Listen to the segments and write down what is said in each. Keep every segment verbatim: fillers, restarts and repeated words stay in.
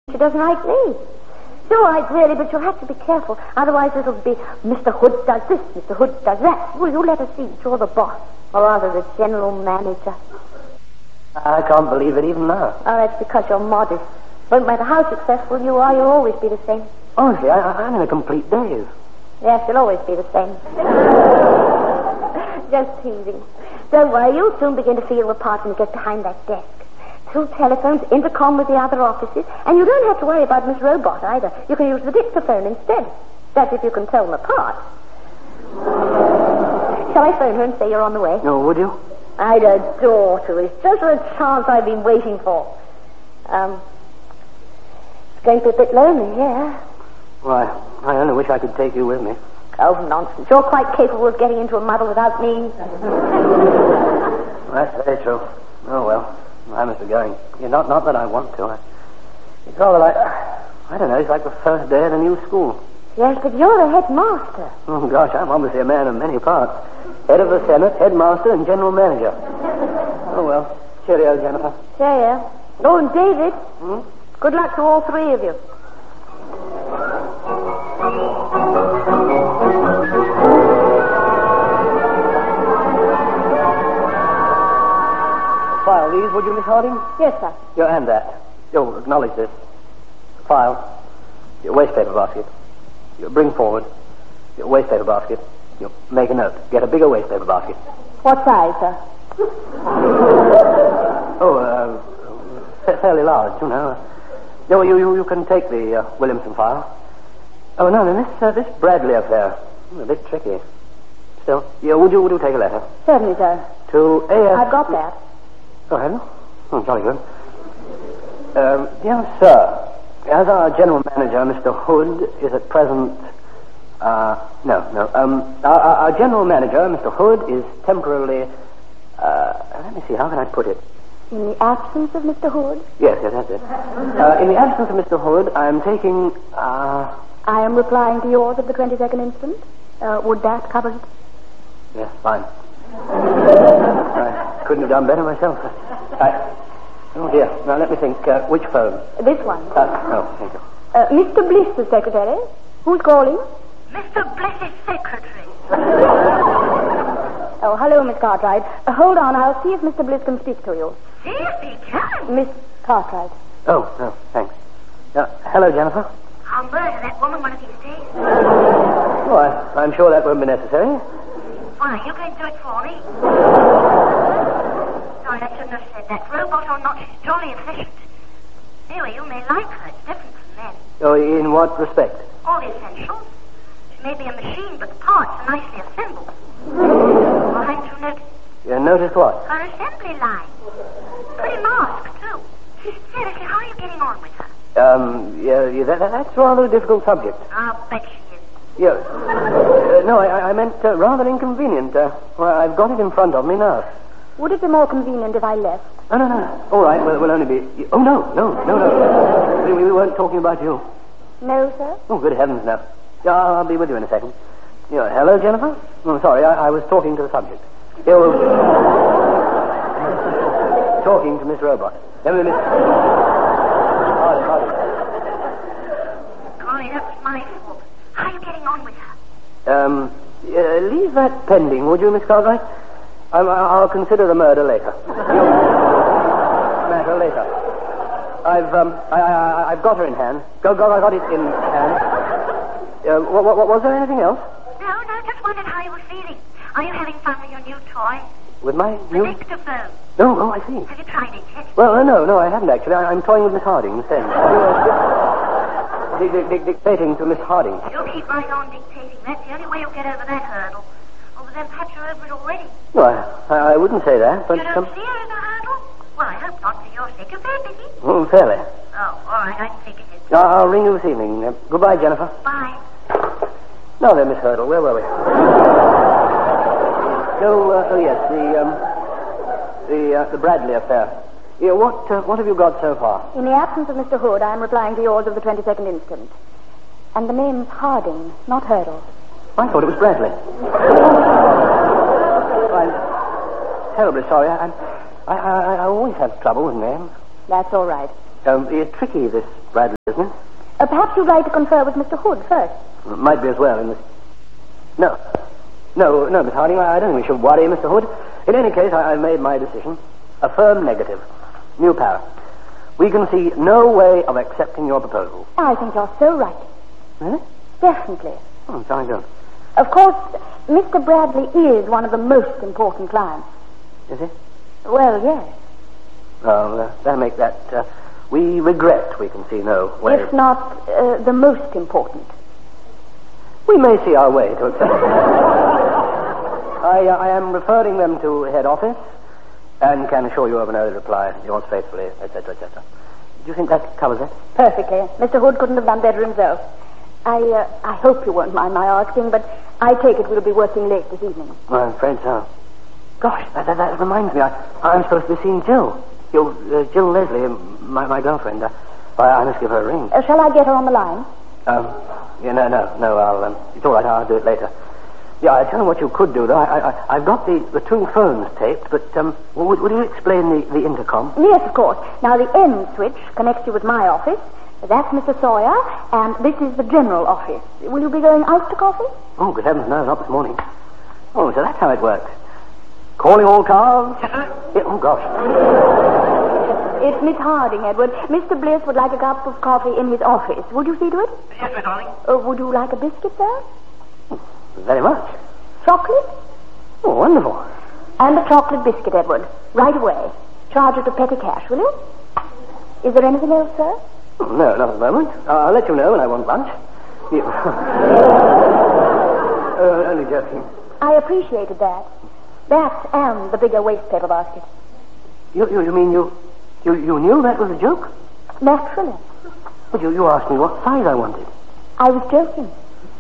She doesn't like me. It's all right, really, but you'll have to be careful. Otherwise it'll be Mister Hood does this, Mister Hood does that. Well, you let her see that you're the boss, or rather the general manager. I can't believe it even now. Oh, that's because you're modest. No matter how successful you are, you'll always be the same. Honestly, I, I'm in a complete daze. Yes, you'll always be the same. Just teasing. Don't worry, you'll soon begin to feel your part when you get behind that desk. Through telephones, intercom with the other offices, and you don't have to worry about Miss Robot either. You can use the dictaphone instead. That's if you can tell them apart. Shall I phone her and say you're on the way? No, would you? I'd adore to. It's just a chance I've been waiting for. Um, it's going to be a bit lonely here. Why, I only wish I could take you with me. Oh, nonsense. You're quite capable of getting into a muddle without me. That's very true. Oh, well, I must be going. Yeah, not, not that I want to. I, it's rather like, I don't know, it's like the first day of the new school. Yes, but you're the headmaster. Oh, gosh, I'm obviously a man of many parts. Head of the Senate, headmaster, and general manager. Oh, well. Cheerio, Jennifer. Cheerio. Oh, and David. Hmm? Good luck to all three of you. File these, would you, Miss Harding? Yes, sir. Your and that. You'll acknowledge this. File. Your wastepaper basket. You bring forward. Your wastepaper basket. You make a note. Get a bigger wastepaper basket. What size, sir? Oh, uh, fairly large, you know. No, you, you, you can take the uh, Williamson file. Oh, no, no, this, uh, this Bradley affair. A bit tricky. Still, yeah, would you, would you take a letter? Certainly, sir. To A F... I've got that. Oh, have you? Oh, jolly good. Um, dear sir, as our general manager, Mister Hood, is at present... Uh, no, no. Um, our, our general manager, Mister Hood, is temporarily... Uh, let me see, how can I put it? In the absence of Mister Hood? Yes, yes, that's it. Uh, in the absence of Mister Hood, I am taking... Uh... I am replying to yours of the twenty-second instant. Uh, would that cover it? Yes, fine. I couldn't have done better myself. I... Oh, dear. Now, let me think. Uh, which phone? This one. Uh, oh, thank you. Uh, Mister Bliss, the secretary. Who's calling? Mister Bliss's secretary. Oh, hello, Miss Cartwright. Uh, hold on, I'll see if Mister Bliss can speak to you. See if he can. Miss Cartwright. Oh, no, thanks. Uh, hello, Jennifer. I'll murder that woman one of these days. Oh, I, I'm sure that won't be necessary. Why, are you going to do it for me? Sorry, I shouldn't have said that. Robot or not, she's jolly efficient. Anyway, you may like her. It's different from men. Oh, in what respect? All the essentials. She may be a machine, but the parts are nicely assembled. Well, haven't you noticed? You noticed what? Her assembly line. Pretty mask, too. Seriously, how are you getting on with her? Um, yeah, yeah that, that's rather a difficult subject. I'll bet she is. Yeah. Uh, no, I, I meant uh, rather inconvenient. Uh, well, I've got it in front of me now. Would it be more convenient if I left? Oh, no, no. All right, well, we'll only be... Oh, no, no, no, no. we, we weren't talking about you. No, sir? Oh, good heavens, no. Yeah, I'll, I'll be with you in a second. Yeah, hello, Jennifer? Oh, sorry, I, I was talking to the subject. Yeah, well, talking to Miss Robot. Yeah, Miss... Pardon, pardon. Golly, that was my fault. How are you getting on with her? Um, uh, leave that pending, would you, Miss Cartwright? I'm, I'll consider the murder later. Matter later. I've um, I, I, I've got her in hand. Go, go, I got it in hand. Uh, what, what, was there anything else? No, no, just wondered how you were feeling. Are you having fun with your new toy? With my The new... dictaphone. No, oh, I see. Have you tried it yet? Well, uh, no, no, I haven't actually. I, I'm toying with Miss Harding instead. Dic- dic- dic- dictating to Miss Harding. You'll keep right on dictating. That's the only way you'll get over that hurdle. Oh, but then perhaps you're over it already. No, I, I wouldn't say that, but... You don't Um, see her as a hurdle? Well, I hope not for your sake. You're very busy. oh, fairly. Oh, all right, I think it is. I'll, I'll ring you this evening. Uh, goodbye, Jennifer. Bye. Now then, Miss Hurdle, where were we? oh, uh, oh, yes, the, um, the, uh, the Bradley affair. Yeah, what, uh, what have you got so far? In the absence of Mister Hood, I am replying to yours of the twenty-second instant. And the name's Harding, not Hurdle. I thought it was Bradley. I'm terribly sorry. I, I, I, I always have trouble with names. That's all right. Um, it's tricky, this Bradley business. Uh, perhaps you'd like to confer with Mister Hood first. It might be as well in this... No. No, no, Miss Harding, I, I don't think we should worry Mister Hood. In any case, I, I've made my decision. A firm negative. New para. We can see no way of accepting your proposal. I think you're so right. Really? Definitely. Oh, jolly good. Of course, Mister Bradley is one of the most important clients. Is he? Well, yes. Well, uh, that'll make that... Uh, we regret we can see no way... If not uh, the most important. We may see our way to accept it. I, uh, I am referring them to head office and can assure you of an early reply. Yours faithfully, et cetera, et cetera. Do you think that covers it? Perfectly. Mister Hood couldn't have done better himself. I uh, I hope you won't mind my asking, but I take it we'll be working late this evening. I'm afraid so. Gosh, that, that, that reminds me. I, I'm supposed to be seeing Jill. Jill, uh, Jill Leslie, my, my girlfriend. Uh, I, I must give her a ring. Uh, shall I get her on the line? Um, yeah, no, no, no, I'll, um, it's all right, I'll do it later. Yeah, I tell you what you could do, though. I, I, I've got the, the two phones taped, but, um, would, would you explain the, the intercom? Yes, of course. Now, the end switch connects you with my office. That's Mister Sawyer, and this is the general office. Will you be going out to coffee? Oh, good heavens, no, not this morning. Oh, so that's how it works. Calling all cars? Yeah, oh, gosh. It's Miss Harding, Edward. Mister Bliss would like a cup of coffee in his office. Would you see to it? Yes, Miss Harding. Uh, would you like a biscuit, sir? Very much. Chocolate? Oh, wonderful. And a chocolate biscuit, Edward. Right away. Charge it to petty cash, will you? Is there anything else, sir? Oh, no, not at the moment. Uh, I'll let you know when I want lunch. You... uh, only joking. I appreciated that. That and the bigger waste paper basket. You, you, you mean you, you, you knew that was a joke? Naturally. But you, you asked me what size I wanted. I was joking.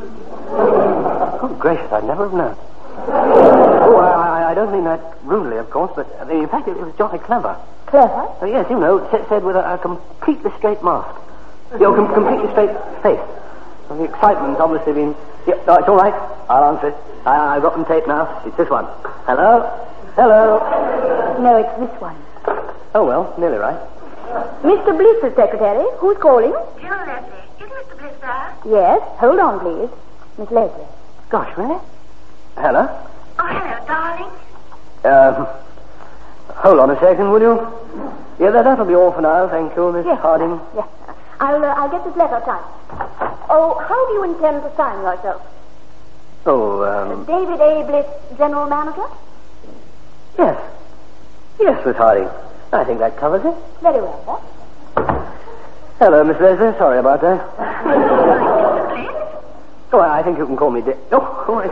Oh, gracious, I'd never have known. Oh, I, I, I don't mean that rudely, of course, but uh, in fact, it was jolly clever. Clever? Uh, yes, you know, said, said with a, a completely straight mask. You know, com- completely straight face. And the excitement's obviously been... Yeah, no, it's all right. I'll answer it. I, I've got them taped now. It's this one. Hello? Hello? No, it's this one. Oh, well, nearly right. Mister Bliss's secretary. Who's calling? Jill Leslie. Is Mister Bliss there? Yes. Hold on, please. Miss Leslie. Gosh, really? Hello? Oh, hello, darling. Um, hold on a second, will you? Yeah, that, that'll be all for now, thank you, Miss Yes. Harding. Yes. I'll, uh, I'll get this letter typed. Oh, how do you intend to sign yourself? Oh, um... David A. Bliss, General Manager? Yes. Yes, Miss Harding. I think that covers it. Very well, sir. Hello, Miss Leslie. Sorry about that. Mister Bliss? Oh, I think you can call me Dick. Oh, oh I,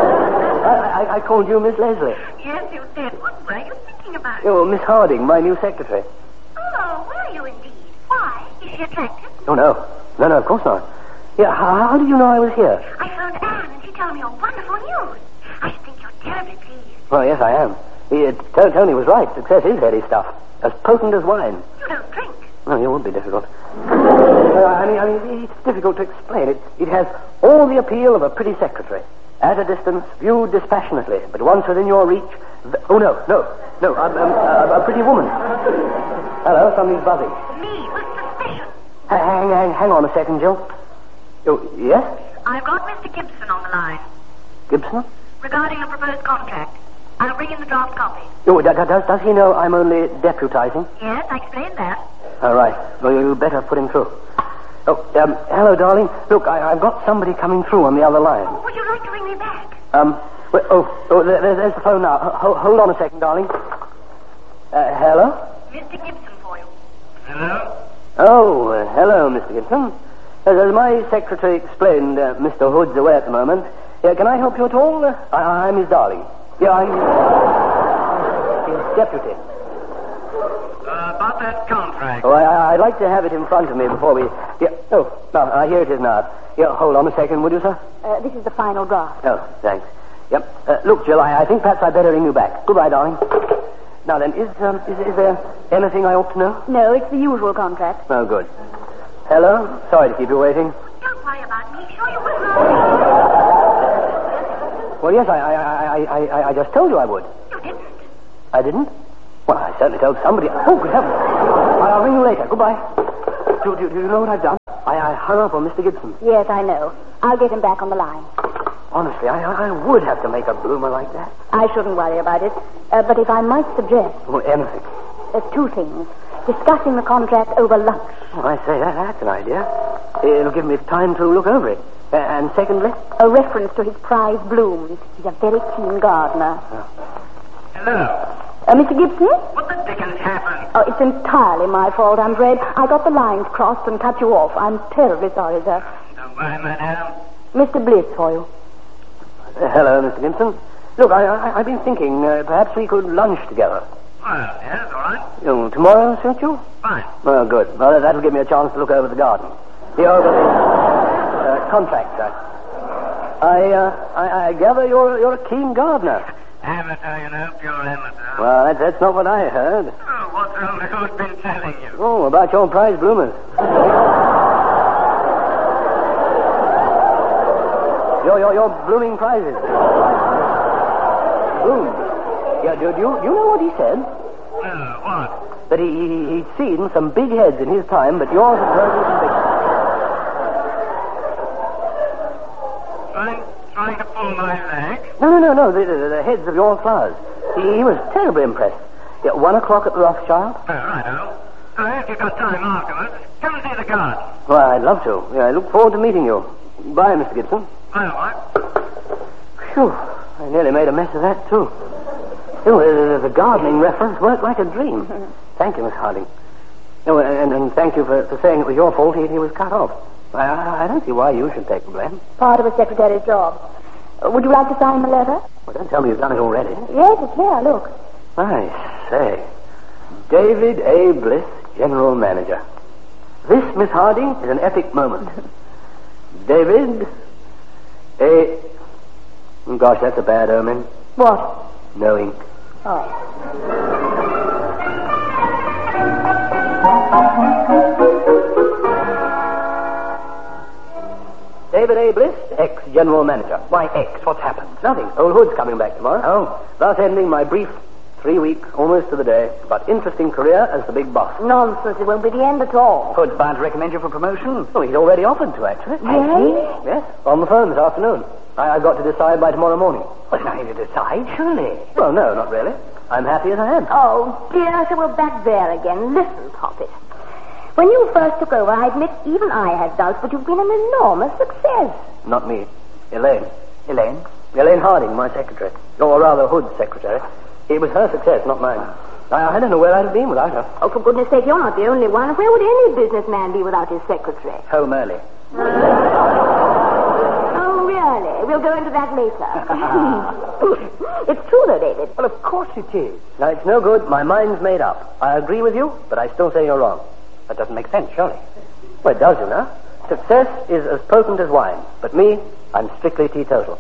I, I called you Miss Leslie. Yes, you did. What were you thinking about? Oh, Miss Harding, my new secretary. Oh, were you indeed? Why? Is she attractive? Oh, no. No, no, of course not. Yeah, how, how did you know I was here? I phoned Anne and she told me your wonderful news. I should think you're terribly pleased. Well, yes, I am. He, uh, T- Tony was right. Success is heady stuff. As potent as wine. You don't drink. No, it would be difficult. uh, I mean, I mean, it's difficult to explain. It, it has all the appeal of a pretty secretary. At a distance, viewed dispassionately, but once within your reach... Th- oh, no, no, no, um, um, uh, a pretty woman. Hello, somebody's buzzing. Me, with suspicion. Hang, hang, hang on a second, Jill. Oh, yes? I've got Mister Gibson on the line. Gibson? Regarding a proposed contract. I'll bring in the draft copy. Oh, does, does, does he know I'm only deputizing? Yes, I explained that. All right. Well, you better put him through. Oh, um, hello, darling. Look, I, I've got somebody coming through on the other line. Oh, would you like to ring me back? Um, well, oh, oh there, there's the phone now. Ho- hold on a second, darling. Uh, hello? Mister Gibson for you. Hello? Oh, uh, hello, Mister Gibson. As, as my secretary explained, uh, Mister Hood's away at the moment. Yeah, can I help you at all? Uh, I, I'm his darling. Yeah, I'm his deputy. Uh, about that contract. Oh, I, I, I'd like to have it in front of me before we... Yeah, oh, no, uh, here it is now. Yeah, hold on a second, would you, sir? Uh, this is the final draft. Oh, thanks. Yep. Uh, look, Jill, I, I think perhaps I'd better ring you back. Goodbye, darling. Now then, is, um, is, is there anything I ought to know? No, it's the usual contract. Oh, good. Hello? Sorry to keep you waiting. Don't worry about me. Sure you will. Well, yes, I, I, I, I, I, I just told you I would. You didn't. I didn't? Well, I certainly told somebody. Oh, good heavens. I'll ring you later. Goodbye. Do, do, do you know what I've done? I, I hung up on Mister Gibson. Yes, I know. I'll get him back on the line. Honestly, I, I would have to make a bloomer like that. I shouldn't worry about it. Uh, but if I might suggest... Well, anything. There's two things. Discussing the contract over lunch. Oh, I say, that, that's an idea. It'll give me time to look over it. Uh, and secondly? A reference to his prize blooms. He's a very keen gardener. Oh. Hello. Uh, Mister Gibson? What the dickens happened? Oh, it's entirely my fault, I'm afraid. I got the lines crossed and cut you off. I'm terribly sorry, sir. Don't mind, madam. Mister Bliss for you. Uh, hello, Mister Gibson. Look, I, I, I've been thinking uh, perhaps we could lunch together. Well, yes, all right. You know, tomorrow suit you? Fine. Well, good. Well, that'll give me a chance to look over the garden. The over the uh, contract, sir. I, uh, I, I gather you're you're a keen gardener. Amateur, you know, pure amateur. Well, that, that's not what I heard. Oh, what's old Hood been telling you? Oh, about your prize bloomers. your, your, your blooming prizes. Bloom. Yeah, do, do, you, do you know what he said? Uh, what? That he, he, he'd seen some big heads in his time, but yours had grown even bigger. Trying, trying to pull my leg? No, no, no, no, the, the, the heads of your flowers. He, he was terribly impressed. Yeah, one o'clock at the Rothschild. Oh, righto. So if you've got time afterwards, come and see the garden. Well, I'd love to. Yeah, I look forward to meeting you. Bye, Mister Gibson. All right. Phew, I nearly made a mess of that, too. Oh, the, the gardening reference worked like a dream. Thank you, Miss Harding. Oh, and, and thank you for, for saying it was your fault he, he was cut off. I, I don't see why you should take the blame. Part of a secretary's job. Uh, would you like to sign the letter? Well, don't tell me you've done it already. Yes, it's here. Look. I say. David A. Bliss, General Manager. This, Miss Harding, is an epic moment. David A... Gosh, that's a bad omen. What? No ink. Oh. David A. Bliss, ex-General Manager. Why ex? What's happened? Nothing. Old Hood's coming back tomorrow. Oh. Thus ending my brief three-week, almost to the day, but interesting career as the big boss. Nonsense. It won't be the end at all. Hood's bound to recommend you for promotion. Oh, he's already offered to, actually. Really? Yes, on the phone this afternoon. I, I've got to decide by tomorrow morning. Well, now you decide, surely. Well, no, not really. I'm happy as I am. Oh, dear, so we're back there again. Listen, Poppet. When you first took over, I admit even I had doubts, but you've been an enormous success. Not me. Elaine. Elaine? Elaine Harding, my secretary. Or rather, Hood's secretary. It was her success, not mine. I, I don't know where I'd have been without her. Oh, for goodness sake, you're not the only one. Where would any businessman be without his secretary? Home early. Oh, really? We'll go into that later. It's true, though, David. Well, of course it is. Now, it's no good. My mind's made up. I agree with you, but I still say you're wrong. That doesn't make sense, surely. Well, it does, you know. Success is as potent as wine. But me, I'm strictly teetotal.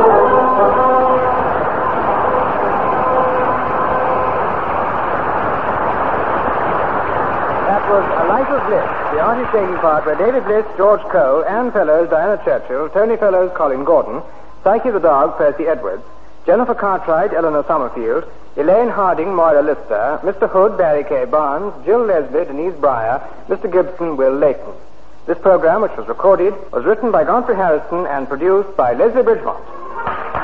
That was A Life of Bliss, the artist taking part were David Bliss, George Cole, Anne Fellows, Diana Churchill, Tony Fellows, Colin Gordon, Psyche the Dog, Percy Edwards, Jennifer Cartwright, Eleanor Summerfield, Elaine Harding, Moira Lister, Mister Hood, Barry K. Barnes, Jill Leslie, Denise Breyer, Mister Gibson, Will Layton. This program, which was recorded, was written by Godfrey Harrison and produced by Leslie Bridgemont.